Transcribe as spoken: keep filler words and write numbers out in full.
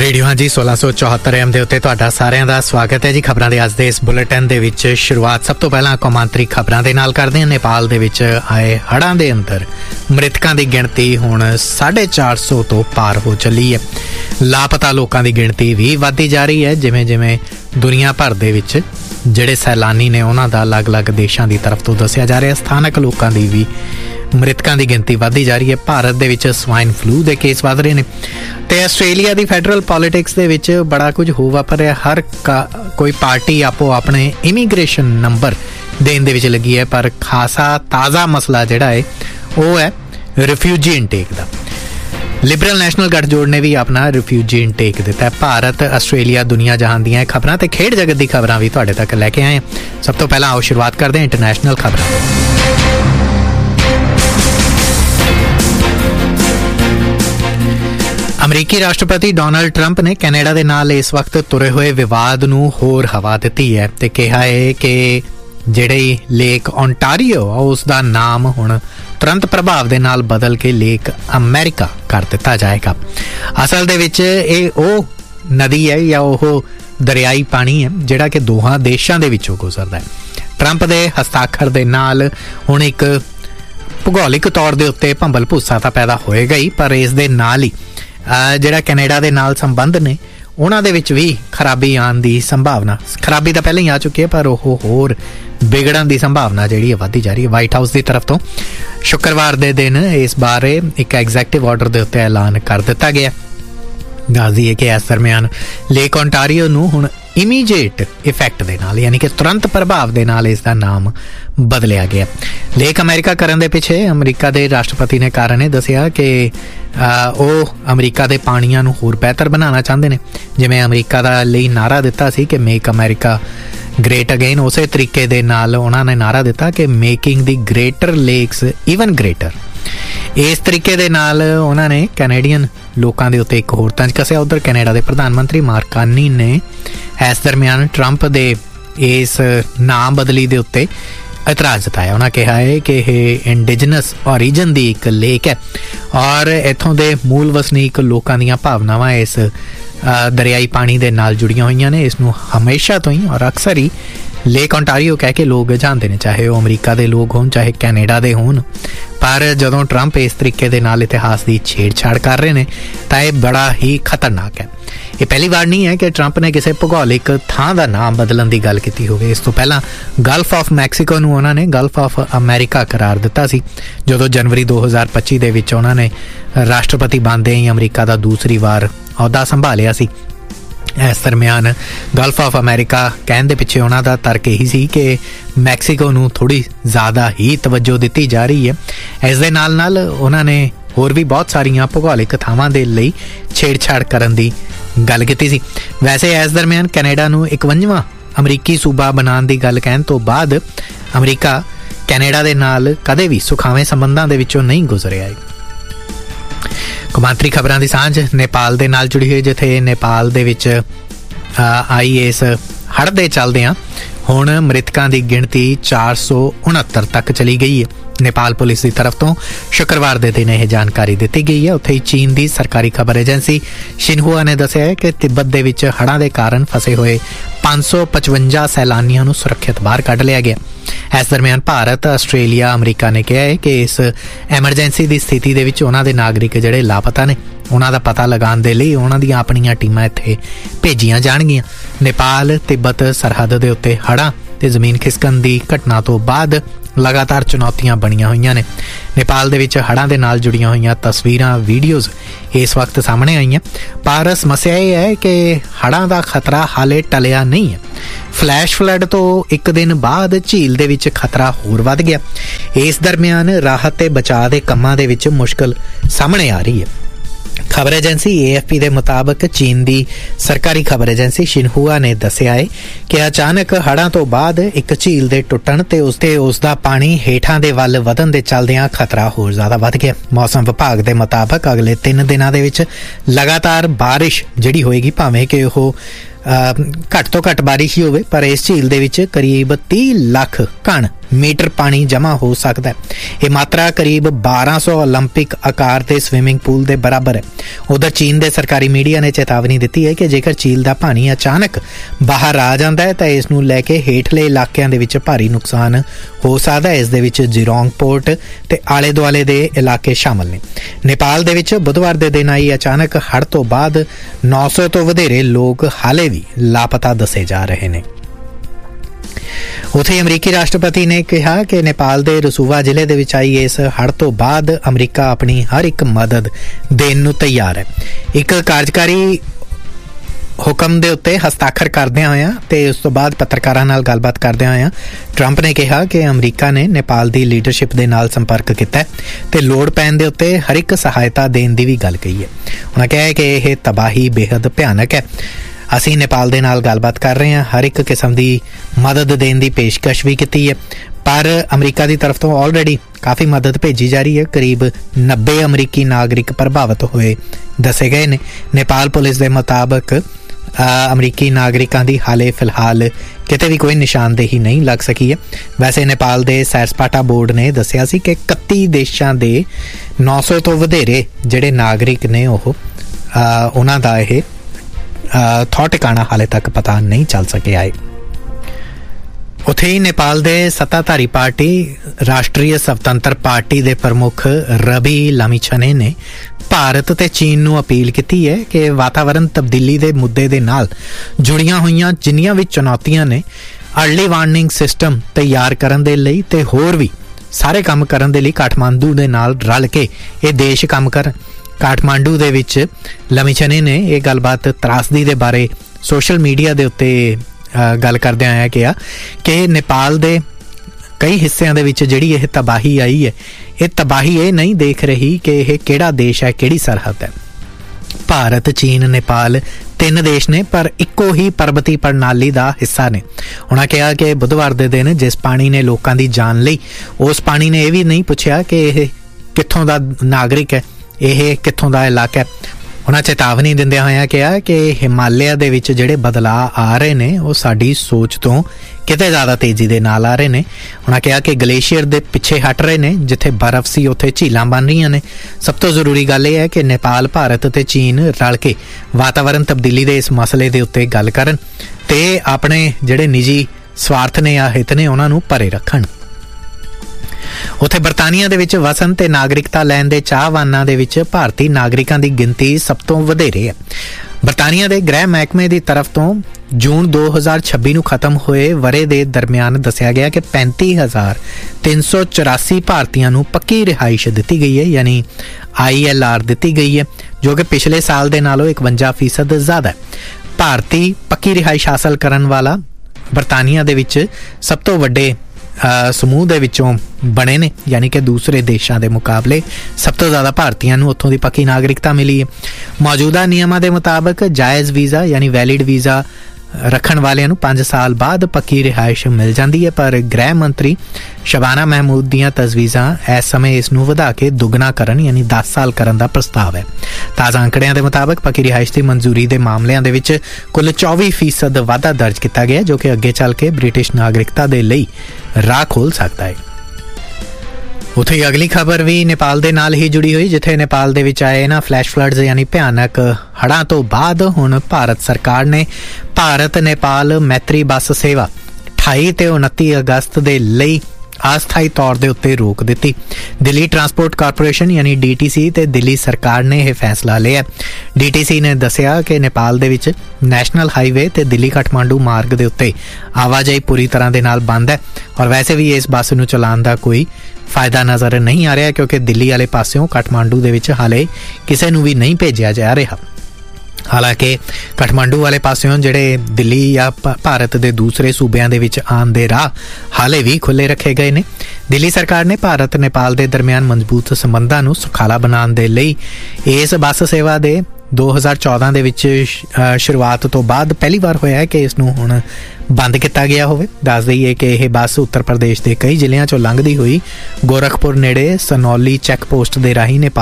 Radio ਹਾਂਜੀ सोलह सौ चौहत्तर एम ਦੇ ਉੱਤੇ ਤੁਹਾਡਾ ਸਾਰਿਆਂ ਦਾ ਸਵਾਗਤ ਹੈ ਜੀ। ਖਬਰਾਂ ਦੇ ਅੱਜ ਦੇ ਇਸ ਬੁਲੇਟਿਨ ਦੇ ਵਿੱਚ ਸ਼ੁਰੂਆਤ ਸਭ ਤੋਂ ਪਹਿਲਾਂ ਕੌਮਾਂਤਰੀ ਖਬਰਾਂ ਦੇ ਨਾਲ ਕਰਦੇ ਹਾਂ। ਨੇਪਾਲ ਦੇ ਵਿੱਚ ਆਏ ਹੜ੍ਹਾਂ ਦੇ ਅੰਦਰ ਮ੍ਰਿਤਕਾਂ ਦੀ ਗਿਣਤੀ ਹੁਣ ਸਾਢੇ ਚਾਰ ਸੌ ਤੋਂ ਪਾਰ ਹੋ ਚੱਲੀ ਹੈ। ਲਾਪਤਾ ਲੋਕਾਂ ਦੀ ਗਿਣਤੀ ਵੀ ਵੱਧਦੀ ਜਾ ਰਹੀ ਹੈ। ਜਿਵੇਂ ਜਿਵੇਂ ਦੁਨੀਆ ਭਰ ਦੇ ਵਿੱਚ ਜਿਹੜੇ ਸੈਲਾਨੀ ਨੇ ਉਹਨਾਂ ਦਾ ਅਲੱਗ-ਅਲੱਗ ਦੇਸ਼ਾਂ ਦੀ ਤਰਫ ਤੋਂ ਦੱਸਿਆ ਜਾ ਰਿਹਾ। ਸਥਾਨਕ ਲੋਕਾਂ ਦੀ ਵੀ ਮ੍ਰਿਤਕਾਂ ਦੀ ਗਿਣਤੀ ਵੱਧਦੀ ਜਾ ਰਹੀ ਹੈ। ਭਾਰਤ ਦੇ ਵਿੱਚ ਸਵਾਈਨ ਫਲੂ ਦੇ ਕੇਸ ਵੱਧ ਰਹੇ ਨੇ ਤੇ ਆਸਟ੍ਰੇਲੀਆ ਦੀ ਫੈਡਰਲ ਪੋਲੀਟਿਕਸ ਦੇ ਵਿੱਚ ਬੜਾ ਕੁਝ ਹੋ ਵਾਪਰ ਰਿਹਾ। ਹਰ ਕੋਈ ਪਾਰਟੀ ਆਪੋ ਆਪਣੇ ਇਮੀਗ੍ਰੇਸ਼ਨ ਨੰਬਰ ਦੇਣ ਦੇ ਵਿੱਚ ਲੱਗੀ ਹੈ, ਪਰ ਖਾਸਾ ਤਾਜ਼ਾ ਮਸਲਾ ਜਿਹੜਾ ਹੈ ਉਹ ਹੈ ਰਿਫਿਊਜੀ ਇਨਟੇਕ ਦਾ। ਲਿਬਰਲ ਨੈਸ਼ਨਲ ਗੱਠਜੋੜ ਨੇ ਵੀ ਆਪਣਾ ਰਿਫਿਊਜੀ ਇਨਟੇਕ ਦਿੱਤਾ। ਭਾਰਤ ਆਸਟ੍ਰੇਲੀਆ ਦੁਨੀਆ ਜਹਾਨ ਦੀਆਂ ਖਬਰਾਂ ਤੇ ਖੇਡ ਜਗਤ ਦੀ ਖਬਰਾਂ ਵੀ ਤੁਹਾਡੇ ਤੱਕ ਲੈ ਕੇ ਆਏ। ਸਭ ਤੋਂ ਪਹਿਲਾਂ ਆਓ ਸ਼ੁਰੂਆਤ ਕਰਦੇ ਹਾਂ ਇੰਟਰਨੈਸ਼ਨਲ ਖਬਰਾਂ। ਅਮਰੀਕੀ ਰਾਸ਼ਟਰਪਤੀ ਡੋਨਾਲਡ ਟਰੰਪ ਨੇ ਕੈਨੇਡਾ ਦੇ ਨਾਲ ਇਸ ਵਕਤ ਤੁਰੇ ਹੋਏ ਵਿਵਾਦ ਨੂੰ ਹੋਰ ਹਵਾ ਦਿੱਤੀ ਹੈ ਤੇ ਕਿਹਾ ਹੈ ਕਿ ਜਿਹੜੀ ਲੇਕ ਓਨਟਾਰੀਓ ਉਸ ਦਾ ਨਾਮ ਹੁਣ ਤੁਰੰਤ ਪ੍ਰਭਾਵ ਦੇ ਨਾਲ ਬਦਲ ਕੇ ਲੇਕ ਅਮਰੀਕਾ ਕਰ ਦਿੱਤਾ ਜਾਏਗਾ। ਅਸਲ ਦੇ ਵਿੱਚ ਇਹ ਉਹ ਨਦੀ ਹੈ ਜਾਂ ਉਹ ਦਰਿਆਈ ਪਾਣੀ ਹੈ ਜਿਹੜਾ ਕਿ ਦੋਹਾਂ ਦੇਸ਼ਾਂ ਦੇ ਵਿੱਚੋਂ ਗੁਜ਼ਰਦਾ ਹੈ। ਟਰੰਪ ਦੇ ਹਸਤਾਖਰ ਦੇ ਨਾਲ ਹੁਣ ਇੱਕ ਭੂਗੋਲਿਕ ਤੌਰ ਦੇ ਉੱਤੇ ਭੰਬਲ ਭੂਸਾ ਤਾਂ ਪੈਦਾ ਹੋਏਗਾ ਹੀ, ਪਰ ਇਸ ਦੇ ਨਾਲ ਹੀ ਜਿਹੜਾ ਕੈਨੇਡਾ ਦੇ ਨਾਲ ਸੰਬੰਧ ਨੇ ਉਹਨਾਂ ਦੇ ਵਿੱਚ ਵੀ ਖਰਾਬੀ ਆਉਣ ਦੀ ਸੰਭਾਵਨਾ, ਖਰਾਬੀ ਤਾਂ ਪਹਿਲਾਂ ਹੀ ਆ ਚੁੱਕੀ ਹੈ ਪਰ ਉਹ ਹੋਰ ਵਿਗੜਨ ਦੀ ਸੰਭਾਵਨਾ ਜਿਹੜੀ ਹੈ ਵੱਧਦੀ ਜਾ ਰਹੀ ਹੈ। ਵਾਈਟ ਹਾਊਸ ਦੀ ਤਰਫ ਤੋਂ ਸ਼ੁੱਕਰਵਾਰ ਦੇ ਦਿਨ ਇਸ ਬਾਰੇ ਇੱਕ ਐਗਜ਼ੈਕਟਿਵ ਆਰਡਰ ਦੇ ਉੱਤੇ ਐਲਾਨ ਕਰ ਦਿੱਤਾ ਗਿਆ। ਦੱਸਦੀ ਹੈ ਕਿ ਇਸ ਦਰਮਿਆਨ ਲੇਕ ਓਨਟਾਰੀਓ ਨੂੰ ਹੁਣ ਇਮੀਡੀਏਟ ਇਫੈਕਟ ਦੇ ਨਾਲ ਯਾਨੀ ਕਿ ਤੁਰੰਤ ਪ੍ਰਭਾਵ ਦੇ ਨਾਲ ਇਸ ਦਾ ਨਾਮ ਬਦਲਿਆ ਗਿਆ। ਲੇਕ ਅਮਰੀਕਾ ਕਰਨ ਦੇ ਪਿੱਛੇ ਅਮਰੀਕਾ ਦੇ ਰਾਸ਼ਟਰਪਤੀ ਨੇ ਕਾਰਨ ਇਹ ਦੱਸਿਆ ਕਿ ਉਹ ਅਮਰੀਕਾ ਦੇ ਪਾਣੀਆਂ ਨੂੰ ਹੋਰ ਬਿਹਤਰ ਬਣਾਉਣਾ ਚਾਹੁੰਦੇ ਨੇ। ਜਿਵੇਂ ਅਮਰੀਕਾ ਦਾ ਲਈ ਨਾਅਰਾ ਦਿੱਤਾ ਸੀ ਕਿ ਮੇਕ ਅਮਰੀਕਾ ਗ੍ਰੇਟ ਅਗੇਨ, ਉਸੇ ਤਰੀਕੇ ਦੇ ਨਾਲ ਉਹਨਾਂ ਨੇ ਨਾਅਰਾ ਦਿੱਤਾ ਕਿ ਮੇਕਿੰਗ ਦੀ ਗ੍ਰੇਟਰ ਲੇਕਸ ਈਵਨ ਗ੍ਰੇਟਰ। ਇਸ ਤਰੀਕੇ ਦੇ ਨਾਲ ਉਹਨਾਂ ਨੇ ਕੈਨੇਡੀਅਨ ਲੋਕਾਂ ਦੇ ਉੱਤੇ ਇੱਕ ਹੋਰ ਤੰਜ ਕੱਸਿਆ। ਉੱਧਰ ਕੈਨੇਡਾ ਦੇ ਪ੍ਰਧਾਨ ਮੰਤਰੀ ਮਾਰਕ ਕਾਰਨੀ ਨੇ ਇਸ ਦਰਮਿਆਨ ਟਰੰਪ ਦੇ ਇਸ ਨਾਮ ਬਦਲੀ ਦੇ ਉੱਤੇ ਇਤਰਾਜ਼ ਜਤਾਇਆ। ਉਹਨਾਂ ਕਿਹਾ ਹੈ ਕਿ ਇਹ ਇੰਡੀਜਨਸ ਓਰੀਜਨ ਦੀ ਇੱਕ ਲੇਕ ਹੈ ਔਰ ਇੱਥੋਂ ਦੇ ਮੂਲ ਵਸਨੀਕ ਲੋਕਾਂ ਦੀਆਂ ਭਾਵਨਾਵਾਂ ਇਸ ਦਰਿਆਈ ਪਾਣੀ ਦੇ ਨਾਲ ਜੁੜੀਆਂ ਹੋਈਆਂ ਨੇ। ਇਸ ਨੂੰ ਹਮੇਸ਼ਾ ਤੋਂ ਹੀ ਔਰ ਅਕਸਰ ਹੀ ਲੇਕ ਓਨਟਾਰੀਓ ਕਹਿ ਕੇ ਲੋਕ ਜਾਣਦੇ ਨੇ, ਚਾਹੇ ਉਹ ਅਮਰੀਕਾ ਦੇ ਲੋਕ ਹੋਣ ਚਾਹੇ ਕੈਨੇਡਾ ਦੇ ਹੋਣ। ਪਰ ਜਦੋਂ ਟਰੰਪ ਇਸ ਤਰੀਕੇ ਦੇ ਨਾਲ ਇਤਿਹਾਸ ਦੀ ਛੇੜਛਾੜ ਕਰ ਰਹੇ ਨੇ ਤਾਂ ਇਹ ਬੜਾ ਹੀ ਖਤਰਨਾਕ ਹੈ। ਇਹ ਪਹਿਲੀ ਵਾਰ ਨਹੀਂ ਹੈ ਕਿ ਟਰੰਪ ਨੇ ਕਿਸੇ ਭੂਗੋਲਿਕ ਥਾਂ ਦਾ ਨਾਮ ਬਦਲਣ ਦੀ ਗੱਲ ਕੀਤੀ ਹੋਵੇ। ਇਸ ਤੋਂ ਪਹਿਲਾਂ ਗਲਫ ਆਫ ਮੈਕਸੀਕੋ ਨੂੰ ਉਹਨਾਂ ਨੇ ਗਲਫ ਆਫ ਅਮਰੀਕਾ ਕਰਾਰ ਦਿੱਤਾ ਸੀ ਜਦੋਂ ਜਨਵਰੀ ਦੋ ਹਜ਼ਾਰ ਪੱਚੀ ਦੇ ਵਿੱਚ ਉਹਨਾਂ ਨੇ ਰਾਸ਼ਟਰਪਤੀ ਬਣਦੇ ਹੀ ਅਮਰੀਕਾ ਦਾ ਦੂਸਰੀ ਵਾਰ ਅਹੁਦਾ ਸੰਭਾਲਿਆ ਸੀ। ਇਸ ਦਰਮਿਆਨ ਗਲਫ ਆਫ ਅਮਰੀਕਾ ਕਹਿਣ ਦੇ ਪਿੱਛੇ ਉਹਨਾਂ ਦਾ ਤਰਕ ਇਹੀ ਸੀ ਕਿ ਮੈਕਸੀਕੋ ਨੂੰ ਥੋੜ੍ਹੀ ਜ਼ਿਆਦਾ ਹੀ ਤਵੱਜੋ ਦਿੱਤੀ ਜਾ ਰਹੀ ਹੈ। ਇਸ ਦੇ ਨਾਲ ਨਾਲ ਉਹਨਾਂ ਨੇ ਹੋਰ ਵੀ ਬਹੁਤ ਸਾਰੀਆਂ ਭੂਗੋਲਿਕ ਥਾਵਾਂ ਦੇ ਲਈ ਛੇੜਛਾੜ ਕਰਨ ਦੀ ਗੱਲ ਕੀਤੀ ਸੀ। ਵੈਸੇ ਇਸ ਦਰਮਿਆਨ ਕੈਨੇਡਾ ਨੂੰ ਇਕਵੰਜਵਾਂ ਅਮਰੀਕੀ ਸੂਬਾ ਬਣਾਉਣ ਦੀ ਗੱਲ ਕਹਿਣ ਤੋਂ ਬਾਅਦ ਅਮਰੀਕਾ ਕੈਨੇਡਾ ਦੇ ਨਾਲ ਕਦੇ ਵੀ ਸੁਖਾਵੇਂ ਸੰਬੰਧਾਂ ਦੇ ਵਿੱਚੋਂ ਨਹੀਂ ਗੁਜ਼ਰਿਆ ਹੈ। ਕੌਮਾਂਤਰੀ ਖਬਰਾਂ ਦੀ ਸਾਂਝ ਨੇਪਾਲ ਦੇ ਨਾਲ ਜੁੜੀ ਹੋਈ, ਜਿੱਥੇ ਨੇਪਾਲ ਦੇ ਵਿੱਚ ਆਈ ਇਸ ਹੜ੍ਹ ਦੇ ਚੱਲਦਿਆਂ ਹੁਣ ਮ੍ਰਿਤਕਾਂ ਦੀ ਗਿਣਤੀ ਚਾਰ ਸੌ ਉਣਹੱਤਰ ਤੱਕ ਚਲੀ ਗਈ ਹੈ। ਨੇਪਾਲ ਪੁਲਿਸ ਦੀ ਤਰਫ ਤੋਂ ਸ਼ੁੱਕਰਵਾਰ ਦੇ ਦਿਨ ਇਹ ਜਾਣਕਾਰੀ ਦਿੱਤੀ ਗਈ ਹੈ। ਉੱਥੇ ਹੀ ਚੀਨ ਦੀ ਸਰਕਾਰੀ ਖਬਰ ਏਜੰਸੀ ਸ਼ਿਨਹੁਆ ਨੇ ਦੱਸਿਆ ਹੈ ਕਿ ਤਿੱਬਤ ਦੇ ਵਿੱਚ ਹੜ੍ਹਾਂ ਦੇ ਕਾਰਨ ਫਸੇ ਹੋਏ ਪੰਜ ਸੌ ਪਚਵੰਜਾ ਸੈਲਾਨੀਆਂ ਨੂੰ ਸੁਰੱਖਿਅਤ ਬਾਹਰ ਕੱਢ ਲਿਆ ਗਿਆ। ਇਸ ਦਰਮਿਆਨ ਭਾਰਤ, ਆਸਟ੍ਰੇਲੀਆ, ਅਮਰੀਕਾ ਨੇ ਕਿਹਾ ਹੈ ਕਿ ਇਸ ਐਮਰਜੈਂਸੀ ਦੀ ਸਥਿਤੀ ਦੇ ਵਿੱਚ ਉਹਨਾਂ ਦੇ ਨਾਗਰਿਕ ਜਿਹੜੇ ਲਾਪਤਾ ਨੇ ਉਹਨਾਂ ਦਾ ਪਤਾ ਲਗਾਉਣ ਦੇ ਲਈ ਉਹਨਾਂ ਦੀਆਂ ਆਪਣੀਆਂ ਟੀਮਾਂ ਇੱਥੇ ਭੇਜੀਆਂ ਜਾਣਗੀਆਂ। ਨੇਪਾਲ ਤਿੱਬਤ ਸਰਹੱਦ ਦੇ ਉੱਤੇ ਹੜ੍ਹਾਂ ਤੇ ਜ਼ਮੀਨ ਖਿਸਕਣ ਦੀ ਘਟਨਾ ਤੋਂ ਬਾਅਦ ਲਗਾਤਾਰ ਚੁਣੌਤੀਆਂ ਬਣੀਆਂ ਹੋਈਆਂ ਨੇ। ਨੇਪਾਲ ਦੇ ਵਿੱਚ ਹੜ੍ਹਾਂ ਦੇ ਨਾਲ ਜੁੜੀਆਂ ਹੋਈਆਂ ਤਸਵੀਰਾਂ, ਵੀਡੀਓਜ਼ ਇਸ ਵਕਤ ਸਾਹਮਣੇ ਆਈਆਂ, ਪਰ ਸਮੱਸਿਆ ਇਹ ਹੈ ਕਿ ਹੜ੍ਹਾਂ ਦਾ ਖਤਰਾ ਹਾਲੇ ਟਲਿਆ ਨਹੀਂ ਹੈ। ਫਲੈਸ਼ ਫਲੱਡ ਤੋਂ ਇੱਕ ਦਿਨ ਬਾਅਦ ਝੀਲ ਦੇ ਵਿੱਚ ਖਤਰਾ ਹੋਰ ਵੱਧ ਗਿਆ। ਇਸ ਦਰਮਿਆਨ ਰਾਹਤ ਤੇ ਬਚਾਅ ਦੇ ਕੰਮਾਂ ਦੇ ਵਿੱਚ ਮੁਸ਼ਕਲ ਸਾਹਮਣੇ ਆ ਰਹੀ ਹੈ। ਖਬਰ ਏਜੰਸੀ ਏ ਐਫ ਪੀ ਦੇ ਮੁਤਾਬਕ ਚੀਨ ਦੀ ਸਰਕਾਰੀ ਖਬਰ ਏਜੰਸੀ ਸ਼ਿਨਹੁਆ ਨੇ ਦੱਸਿਆ ਹੈ ਕਿ ਅਚਾਨਕ ਹੜ੍ਹਾਂ ਤੋਂ ਬਾਅਦ ਇੱਕ ਝੀਲ ਦੇ ਟੁੱਟਣ ਤੇ ਉਸ ਤੇ ਉਸ ਦਾ ਪਾਣੀ ਹੇਠਾਂ ਦੇ ਵੱਲ ਵਧਣ ਦੇ ਚੱਲਦਿਆਂ ਖਤਰਾ ਹੋਰ ਜ਼ਿਆਦਾ ਵੱਧ ਗਿਆ। ਮੌਸਮ ਵਿਭਾਗ ਦੇ ਮੁਤਾਬਕ ਅਗਲੇ ਤਿੰਨ ਦਿਨਾਂ ਦੇ ਵਿੱਚ ਲਗਾਤਾਰ ਬਾਰਿਸ਼ ਜਿਹੜੀ ਹੋਏਗੀ, ਭਾਵੇਂ ਕਿ ਉਹ ਘੱਟ ਤੋਂ ਘੱਟ ਬਾਰਿਸ਼ ਹੀ ਹੋਵੇ, ਪਰ ਇਸ ਝੀਲ ਦੇ ਵਿੱਚ ਕਰੀਬ ਤੀਹ ਲੱਖ ਘਣ मीटर पानी जमा हो सकता है। ये मात्रा करीब बारह सौ ओलंपिक आकार के स्विमिंग पूल के बराबर है। उधर चीन के सरकारी मीडिया ने चेतावनी दी है कि जेकर झील का पानी अचानक बाहर आ जाता है तो इस नूं लैके हेठले इलाकों के विच भारी नुकसान हो सकता है। इस दे विच जिरोंग पोर्ट ते आले दुआले दे इलाके शामिल ने। नेपाल दे विच बुधवार दे दिन आई अचानक हड़ तो बाद नौ सौ तो वधेरे लोग हाले भी लापता दसे जा रहे हैं। उत्थे अमरीकी राष्ट्रपति ने कहा कि नेपाल के रसूवा जिले दे विच आई इस हड़ तो बाद अमरीका अपनी हर एक मदद देण नूं तैयार है। एक कार्यकारी हुक्म के उत्ते हस्ताक्षर करदिआं होइआं ते उस तो बाद पत्रकारां नाल गलबात करदिआं होइआं ट्रंप ने कहा कि अमरीका ने नेपाल की लीडरशिप के नाल संपर्क किया ते लोड़ पैण दे उत्ते हर एक सहायता देण दी भी गल कही है। उन्होंने कहा कि यह तबाही बेहद भयानक है। असीं नेपाल दे नाल गलबात कर रहे हैं, हर एक किस्म की मदद देण दी पेशकश भी की है, पर अमरीका की तरफ तो ऑलरेडी काफ़ी मदद भेजी जा रही है। करीब नब्बे अमरीकी नागरिक प्रभावित हुए दसे गए ने। नेपाल पुलिस के मुताबिक अमरीकी नागरिकों की हाले फिलहाल किते भी कोई निशानदेही नहीं लग सकी है। वैसे नेपाल के सैर सपाटा बोर्ड ने दसिया सी कि इकत्ती देशों के नौ सौ तो वधेरे जिहड़े नागरिक ने ओह उन्हां दा इह थौ ठिकाना हाले तक पता नहीं चल सकिया है। उत्थे ही नेपाल के सत्ताधारी पार्टी राष्ट्रीय स्वतंत्र पार्टी के प्रमुख रवि लामिछाने ने भारत ते चीन नूं अपील की है कि वातावरण तब्दीली के मुद्दे दे नाल जुड़ियां हुई जिन्नियां भी चुनौतियां ने अर्ली वार्निंग सिस्टम तैयार करन दे लई ते होर भी सारे काम करन दे लई काठमांडू दे नाल रल के ये देश काम करन। काठमांडू दे विच लामिछाने ने यह गलबात त्रासदी दे बारे सोशल मीडिया दे उत्ते गल करदे आया कहा कि नेपाल दे कई हिस्सों दे विच जिहड़ी यह तबाही आई है, ये तबाही ये नहीं देख रही कि यह किहड़ा देश है, किहड़ी सरहद है। भारत चीन नेपाल तीन देश ने पर इक्को ही परबती प्रणाली का हिस्सा ने। उन्होंने कहा कि बुधवार के दिन जिस पानी ने लोगों की जान ली उस पानी ने यह भी नहीं पूछा कि यह कित्थों का नागरिक है, यह कित्थों का इलाका है। उन्होंने चेतावनी दिंदे होया कहा कि हिमालय दे विच जिहड़े बदलाव आ रहे हैं वो साडी सोच तो किते ज़्यादा तेजी दे नाल आ रहे हैं। उन्होंने कहा कि ग्लेशियर दे पिछे हट रहे हैं, जिथे बर्फ सी उत्थे झीलां बन रही ने। सब तो जरूरी गल यह है कि नेपाल भारत ते चीन रल के वातावरण तब्दीली दे इस मसले दे उत्ते गल करन ते अपने जिहड़े निजी स्वार्थ ने या हित ने उन्हां नूं परे रखण। उत्थे बरतानिया दे विच वसन ते नागरिकता लैण दे चाहवानां दे विच भारतीय नागरिकां दी गिनती सब तो वधेरे है। बरतानिया दे गृह महकमे की तरफ तो जून दो हज़ार छब्बी नूं खत्म हुए वरे दे दरमियान दसिया गया कि पैंती हज़ार तीन सौ चौरासी भारतीयों नूं पक्की रिहाइश दी गई है, यानी आई एल आर दी गई है, जो कि पिछले साल के नालों इकवंजा फीसद ज़्यादा है। भारतीय पक्की रिहाइश हासिल करन वाला बरतानिया दे विच सब तो वड्डे समूह दे विचों बने ने, यानी कि दूसरे देशों के मुकाबले सब तो ज़्यादा भारतीयों नूं उत्थों दी पक्की नागरिकता मिली है। मौजूदा नियमां दे मुताबिक जायज़ वीज़ा यानी वैलिड वीज़ा रखण वालियां नूं पांच साल बाद पक्की रिहाइश मिल जाती है, पर गृह मंत्री शबाना महमूद दीयां तजवीज़ां इस समय इस नूं वधा के दुगना करन यानी दस साल करन दा प्रस्ताव है। ताज़ा आंकड़ियां दे मुताबिक पक्की रिहाइश की मंजूरी के मामलों दे विच कुल चौबी फीसद वाधा दर्ज किया गया, जो कि अगे चल के ब्रिटिश नागरिकता दे लई राह खोल सकता है। उत्थे अगली खबर भी नेपाल दे नाल ही जुड़ी हुई, जिथे नेपाल दे विच आए ना फ्लैश फ्लड्स यानी भयानक हड़ां तो बाद हुण भारत सरकार ने भारत नेपाल मैत्री बस सेवा अठाई ते उनती अगस्त दे लई अस्थाई तौर के उत्ते रोक दी। दिल्ली ट्रांसपोर्ट कारपोरेशन यानी डी टी सी ते दिल्ली सरकार ने यह फैसला लिया। डी टी सी ने दसिया कि नेपाल दे विच नैशनल हाईवे ते दिल्ली काठमांडू मार्ग के उत्ते आवाजाही पूरी तरह के नाल बंद है, और वैसे भी इस बस नूं चलाउण दा कोई फायदा नज़र नहीं आ रहा, क्योंकि दिल्ली वाले पासों काठमांडू दे विच हाले किसी नूं भी नहीं भेजा जा रहा। हालांकि काठमांडू वाले पासों जिहड़े दिल्ली या भारत के दूसरे सूबे दे विच आउण दे राह हाले भी खुले रखे गए ने। दिल्ली सरकार ने भारत नेपाल के दरमियान मजबूत संबंधां नूं सुखाला बनाउण दे लई इस बस सेवा दे दो हज़ार चौदह दे विच शुरुआत तो बाद पहली बार होया है कि इसनूं हुण बंद किया गया होवे। दस दईए कि यह बस उत्तर प्रदेश के कई जिलों चों लंघदी हुई गोरखपुर नेड़े सनौली चैक पोस्ट के राही नेपाल